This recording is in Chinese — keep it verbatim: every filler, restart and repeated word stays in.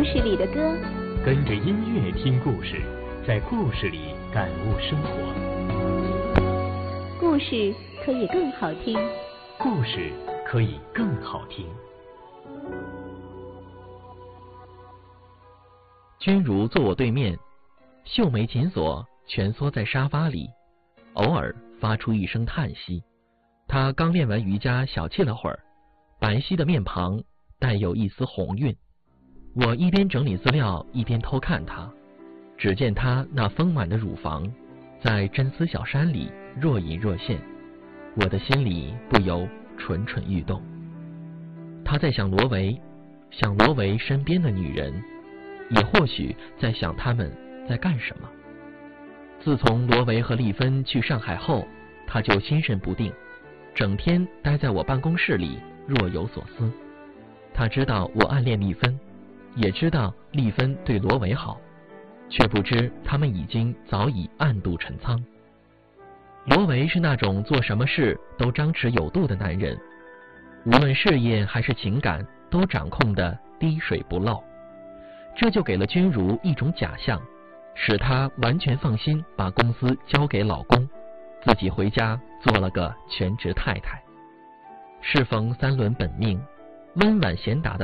事里的歌， 跟着音乐听故事，在故事里感悟生活。 故事可以更好听， 故事可以更好听。 君如坐我对面，秀眉紧锁，蜷缩在沙发里，偶尔发出一声叹息。她刚练完瑜伽，小憩了会儿，白皙的面庞带有一丝红晕。我一边整理资料，一边偷看她，只见她那丰满的乳房在真丝小衫里若隐若现，我的心里不由蠢蠢欲动。她在想罗维，想罗维身边的女人，也或许在想他们在干什么。自从罗维和丽芬去上海后，她就心神不定，整天待在我办公室里若有所思。她知道我暗恋丽芬，也知道丽芬对罗维好，却不知他们已经早已暗度陈仓。罗维是那种做什么事都张弛有度的男人，无论事业还是情感都掌控得滴水不漏，这就给了君如一种假象，使她完全放心把公司交给老公，自己回家做了个全职太太。适逢三轮本命，温婉贤达的